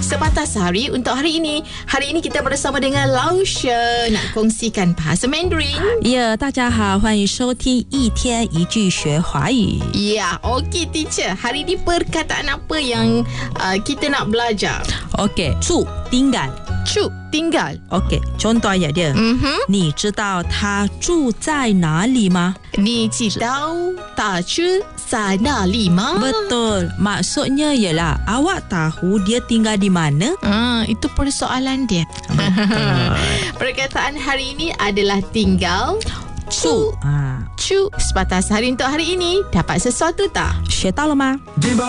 Sepatah Hari untuk hari ini. Hari ini kita bersama dengan Lausha nak kongsikan bahasa Mandarin. 大家好，欢迎收听一天一句学华语。 Ya, okey teacher. Hari ni perkataan apa yang kita nak belajar? OK， 住 tinggal。 Cu, tinggal. OK， contoh ayat dia. 你知道他住在哪里吗？ Ni tahu tak cu sana lima? Betul. Maksudnya ialah awak tahu dia tinggal di mana? Itu persoalan dia. Perkataan hari ini adalah tinggal. Cu. Cu. Sepatah hari untuk hari ini. Dapat sesuatu tak? 学到了吗？